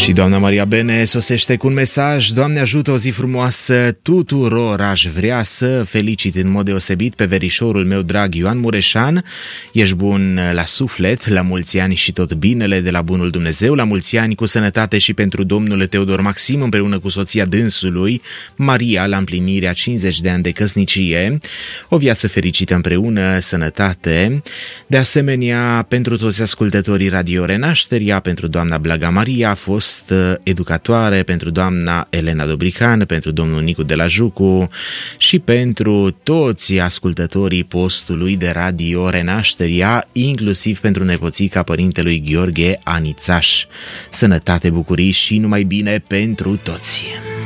Și doamna Maria Bene sosește cu un mesaj: Doamne ajută, o zi frumoasă tuturor. Aș vrea să felicit în mod deosebit pe verișorul meu drag Ioan Mureșan. Ești bun la suflet, la mulți ani și tot binele de la bunul Dumnezeu, la mulți ani cu sănătate și pentru domnul Teodor Maxim împreună cu soția dânsului Maria la împlinirea 50 de ani de căsnicie. O viață fericită împreună, sănătate. De asemenea, pentru toți ascultătorii Radio Renașteria, pentru doamna Blaga Maria, a fost educatoare, pentru doamna Elena Dobrican, pentru domnul Nicu de la Jucu și pentru toți ascultătorii postului de Radio Renașteria, inclusiv pentru nepoțica părintelui Gheorghe Anițaș. Sănătate, bucurii și numai bine pentru toți!